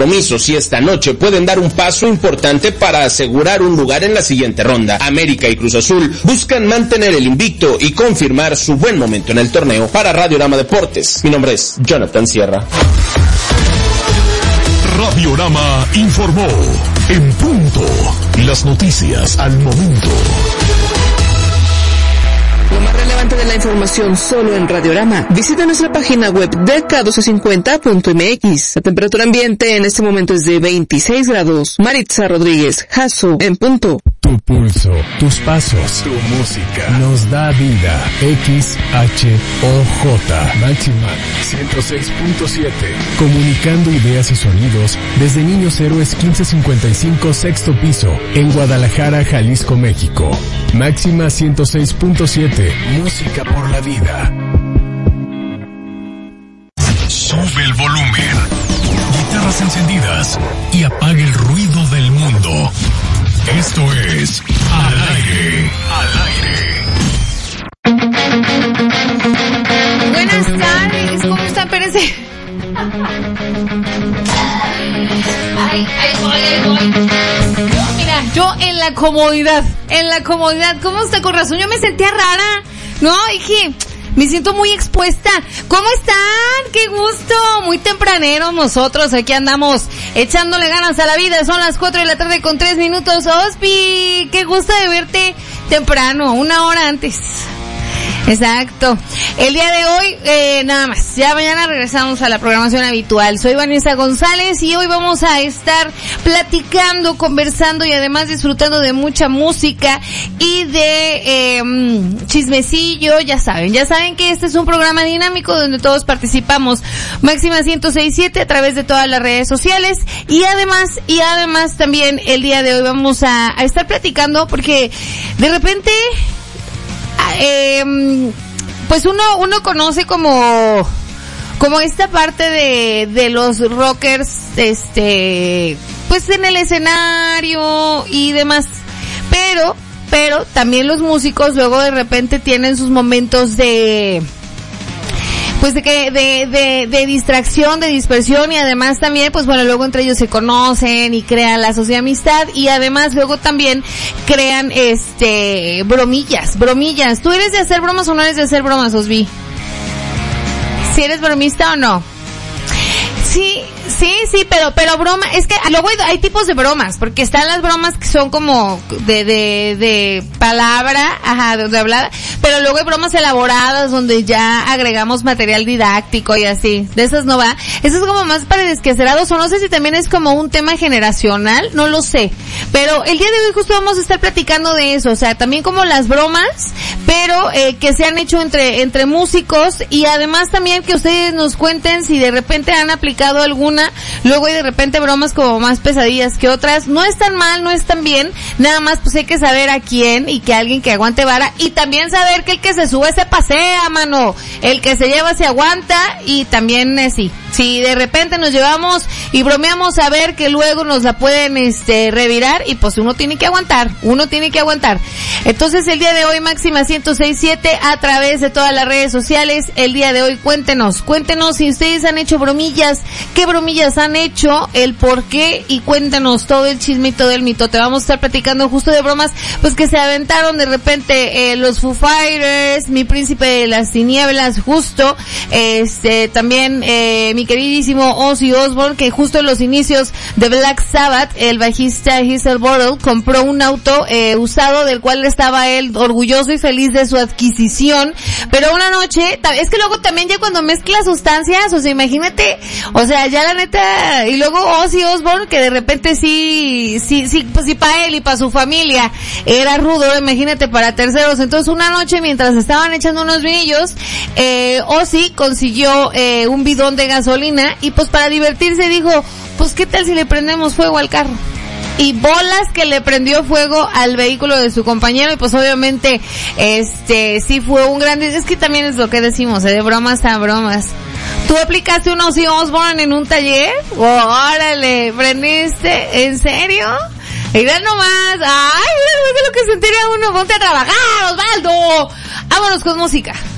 compromisos y esta noche pueden dar un paso importante para asegurar un lugar en la siguiente ronda. América y Cruz Azul buscan mantener el invicto y confirmar su buen momento en el torneo. Para Radiorama Deportes, mi nombre es Jonathan Sierra. Radiorama informó en punto. Las noticias al momento. Lo más relevante de la información solo en Radiorama. Visita nuestra página web dk1250.mx. La temperatura ambiente en este momento es de 26 grados. Maritza Rodríguez, Jasso, en punto. Tu pulso, tus pasos, tu música nos da vida. XHOJ Máxima 106.7. Comunicando ideas y sonidos desde Niños Héroes 1555 sexto piso en Guadalajara, Jalisco, México. Máxima 106.7. Música por la vida. Sube el volumen. Guitarras encendidas y apaga el ruido del mundo. Esto es Al Aire. Al Aire. Buenas tardes, ¿cómo están? Espérense. Ay, voy. Mira, yo en la comodidad, ¿cómo está? Con razón, yo me sentía rara, ¿no? Dije, me siento muy expuesta. ¿Cómo están? ¡Qué gusto! Muy tempraneros nosotros, aquí andamos echándole ganas a la vida. Son las 4:03 Ospi, qué gusto de verte temprano, 1 hora antes. Exacto. El día de hoy, nada más. Ya mañana regresamos a la programación habitual. Soy Vanessa González y hoy vamos a estar platicando, conversando y además disfrutando de mucha música y de chismecillo. Ya saben que este es un programa dinámico donde todos participamos. Máxima 106.7 a través de todas las redes sociales y además también el día de hoy vamos a estar platicando porque de repente pues uno conoce como esta parte de los rockers, pues en el escenario y demás, pero también los músicos luego de repente tienen sus momentos de distracción, de dispersión y además también, pues bueno, luego entre ellos se conocen y crean lazos de amistad y además luego también crean bromillas. ¿Tú eres de hacer bromas o no eres de hacer bromas, Osvi? ¿Si eres bromista o no? Sí, pero broma, es que luego hay tipos de bromas, porque están las bromas que son como de palabra, de hablada, pero luego hay bromas elaboradas donde ya agregamos material didáctico y así, de esas no va. Eso es como más para desquacerados, o no sé si también es como un tema generacional, no lo sé, pero el día de hoy justo vamos a estar platicando de eso, o sea, también como las bromas, pero que se han hecho entre músicos y además también que ustedes nos cuenten si de repente han aplicado alguna. Luego hay de repente bromas como más pesadillas que otras. No están mal, no están bien. Nada más pues hay que saber a quién y que alguien que aguante vara. Y también saber que el que se sube se pasea, mano. El que se lleva se aguanta. Y también si de repente nos llevamos y bromeamos a ver que luego nos la pueden revirar y pues uno tiene que aguantar. Entonces el día de hoy máxima 106.7 a través de todas las redes sociales. El día de hoy cuéntenos si ustedes han hecho bromillas, qué bromillas han hecho, el por qué y cuéntenos todo el chisme y todo el mito. Te vamos a estar platicando justo de bromas pues que se aventaron de repente los Foo Fighters, mi príncipe de las tinieblas justo, también mi queridísimo Ozzy Osbourne, que justo en los inicios de Black Sabbath, el bajista Hazel Burrell compró un auto usado del cual estaba él orgulloso y feliz de su adquisición, pero una noche, es que luego también ya cuando mezcla sustancias, o sea, imagínate, o sea, ya la neta, y luego Ozzy Osbourne, que de repente sí, pues sí para él y para su familia era rudo, imagínate para terceros. Entonces una noche mientras estaban echando unos vinillos, Ozzy consiguió un bidón de gasolina y pues para divertirse dijo, pues qué tal si le prendemos fuego al carro. Y bolas que le prendió fuego al vehículo de su compañero y pues obviamente sí fue un gran, es que también es lo que decimos, de bromas a bromas. ¿Tú aplicaste un Ozzy Osbourne en un taller? ¡Órale! ¿Prendiste? ¿En serio? Mira nomás. ¡Ay, mira lo que sentiría uno! ¡Ponte a trabajar, Osvaldo! Vámonos con música.